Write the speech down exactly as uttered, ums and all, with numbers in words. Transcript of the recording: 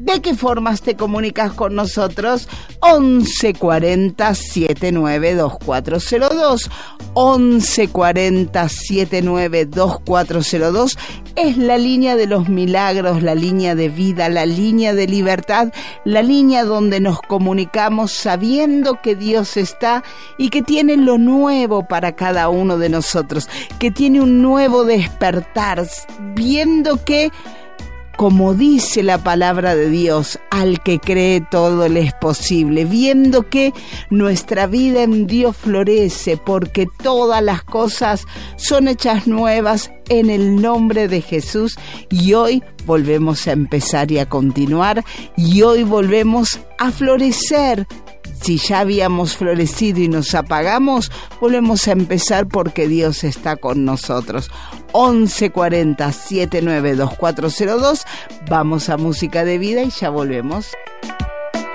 ¿De qué formas te comunicas con nosotros? once cuarenta setenta y nueve veinticuatro cero dos. once cuarenta setenta y nueve veinticuatro cero dos es la línea de los milagros, la línea de vida, la línea de libertad, la línea donde nos comunicamos sabiendo que Dios está y que tiene lo nuevo para cada uno de nosotros, que tiene un nuevo despertar, viendo que, como dice la palabra de Dios, al que cree todo le es posible, viendo que nuestra vida en Dios florece porque todas las cosas son hechas nuevas en el nombre de Jesús, y hoy volvemos a empezar y a continuar, y hoy volvemos a florecer. Si ya habíamos florecido y nos apagamos, volvemos a empezar porque Dios está con nosotros. once cuarenta setenta y nueve veinticuatro cero dos. Vamos a música de vida y ya volvemos.